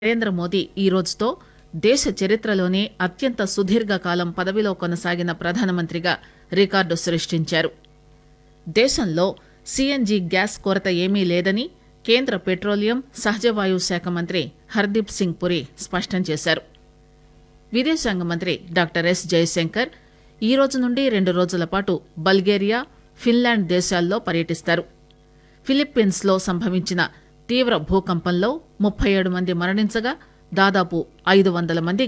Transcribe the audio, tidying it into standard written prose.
నరేంద్ర మోదీ ఈ రోజుతో దేశ చరిత్రలోనే అత్యంత సుదీర్ఘకాలం పదవిలో కొనసాగిన ప్రధానమంత్రిగా రికార్డు సృష్టించారు. దేశంలో సీఎన్జీ గ్యాస్ కొరత ఏమీ లేదని కేంద్ర పెట్రోలియం, సహజవాయు శాఖ మంత్రి హర్దీప్ సింగ్ పురి స్పష్టం చేశారు. విదేశాంగ మంత్రి డాక్టర్ ఎస్ జయశంకర్ ఈ రోజు నుండి 2 రోజుల పాటు బల్గేరియా, ఫిన్లాండ్ దేశాల్లో పర్యటిస్తారు. ఫిలిప్పీన్స్ లో సంభవించిన తీవ్ర భూకంపంలో 37 మంది మరణించగా దాదాపు 500 మంది